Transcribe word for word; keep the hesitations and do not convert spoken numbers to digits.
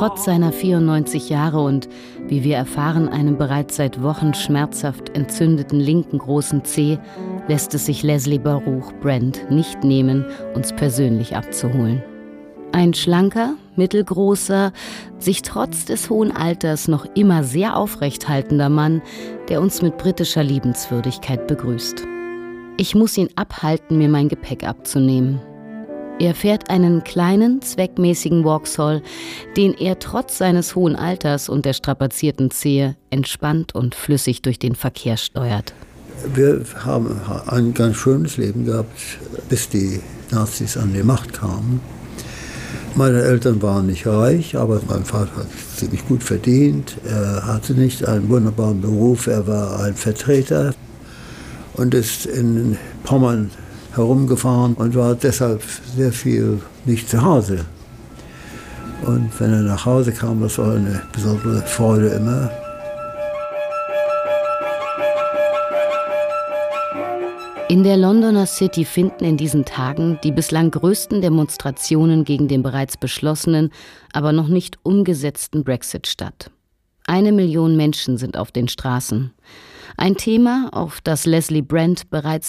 Trotz seiner vierundneunzig Jahre und, wie wir erfahren, einem bereits seit Wochen schmerzhaft entzündeten linken großen Zeh, lässt es sich Leslie Baruch Brent nicht nehmen, uns persönlich abzuholen. Ein schlanker, mittelgroßer, sich trotz des hohen Alters noch immer sehr aufrecht haltender Mann, der uns mit britischer Liebenswürdigkeit begrüßt. Ich muss ihn abhalten, mir mein Gepäck abzunehmen. Er fährt einen kleinen, zweckmäßigen Vauxhall, den er trotz seines hohen Alters und der strapazierten Zehe entspannt und flüssig durch den Verkehr steuert. Wir haben ein ganz schönes Leben gehabt, bis die Nazis an die Macht kamen. Meine Eltern waren nicht reich, aber mein Vater hat ziemlich gut verdient. Er hatte nicht einen wunderbaren Beruf, er war ein Vertreter und ist in Pommern herumgefahren und war deshalb sehr viel nicht zu Hause. Und wenn er nach Hause kam, das war eine besondere Freude immer. In der Londoner City finden in diesen Tagen die bislang größten Demonstrationen gegen den bereits beschlossenen, aber noch nicht umgesetzten Brexit statt. Eine Million Menschen sind auf den Straßen. Ein Thema, auf das Leslie Brent bereits